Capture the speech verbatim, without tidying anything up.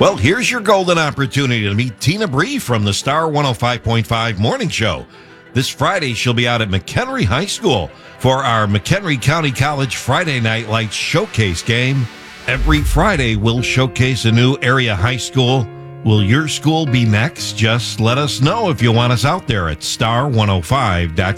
Well, here's your golden opportunity to meet Tina Bree from the Star one oh five point five Morning Show. This Friday, she'll be out at McHenry High School for our McHenry County College Friday Night Lights Showcase game. Every Friday, we'll showcase a new area high school. Will your school be next? Just let us know if you want us out there at star one oh five dot com.